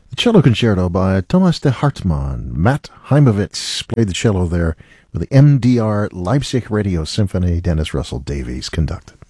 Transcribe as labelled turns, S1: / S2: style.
S1: The Cello Concerto by Thomas de Hartmann. Matt Heimovitz played the cello there with the MDR Leipzig Radio Symphony. Dennis Russell Davies conducted.